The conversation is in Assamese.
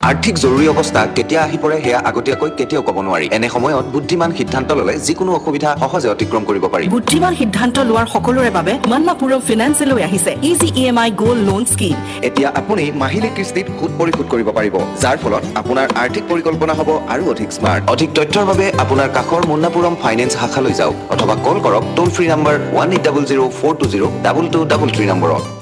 আৰ্থিক জৰুৰী অৱস্থা কেতিয়া আহি পৰে সেয়া আগতীয়াকৈ কেতিয়াও ক'ব নোৱাৰি। এনে সময়ত বুদ্ধিমান সিদ্ধান্ত ল'লে যিকোনো অসুবিধা সহজে অতিক্ৰম কৰিব পাৰি। বুদ্ধিমান সিদ্ধান্ত লোৱাৰ সকলোৰে বাবে মন্নাপুৰম ফিনান্সে লৈ আহিছে easy EMI gold loan scheme. এতিয়া আপুনি মাহিলী কিস্তিত সুদ পৰিশোধ কৰিব পাৰিব, যাৰ ফলত আপোনাৰ আৰ্থিক পৰিকল্পনা হ'ব আৰু অধিক স্মাৰ্ট। অধিক তথ্যৰ বাবে আপোনাৰ কাষৰ মন্নাপুৰম ফাইনেন্স শাখালৈ যাওক অথবা কল কৰক টোল ফ্ৰী নম্বৰ 1800 420 2233 নম্বৰত।